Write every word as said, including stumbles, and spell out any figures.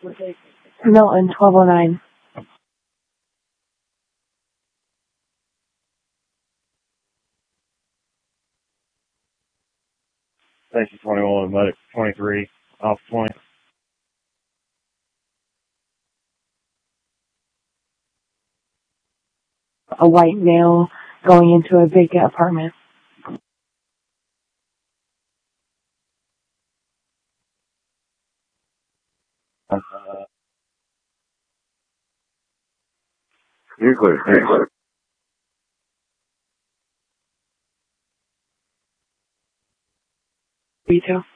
Milton, twelve oh nine. Station twenty-one, Medic twenty-three, off twenty. A white male going into a vacant apartment. Uh, you're clear. You're clear. Retail.